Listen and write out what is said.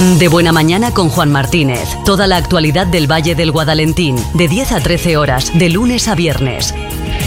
De Buena Mañana con Juan Martínez. Toda la actualidad del Valle del Guadalentín, de 10 a 13 horas, de lunes a viernes.